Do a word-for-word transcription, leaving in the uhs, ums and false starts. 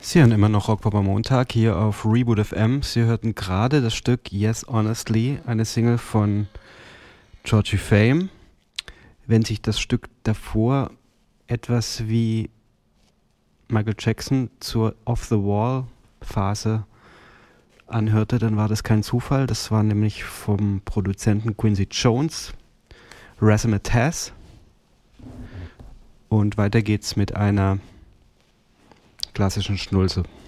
Sie hören immer noch Rockpop am Montag hier auf Reboot F M. Sie hörten gerade das Stück Yes Honestly, eine Single von Georgie Fame. Wenn sich das Stück davor etwas wie Michael Jackson zur Off-the-Wall-Phase anhörte, dann war das kein Zufall. Das war nämlich vom Produzenten Quincy Jones, Razzmatazz. Und weiter geht's mit einer klassischen Schnulze.